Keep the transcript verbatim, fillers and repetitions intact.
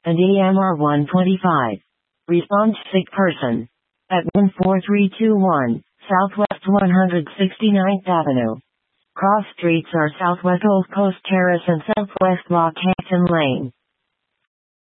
and E M R one twenty-five. Response sick person. At one four three two one, Southwest one hundred sixty-ninth Avenue. Cross streets are Southwest Old Coast Terrace and Southwest Rockhampton Lane.